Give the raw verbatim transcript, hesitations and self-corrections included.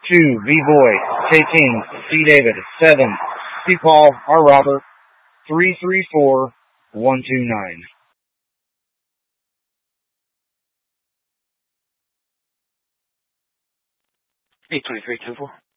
two, V. Boy, K. King, C. David, seven, C. Paul, R. Robert, three three four, one two nine. eight twenty-three, ten four.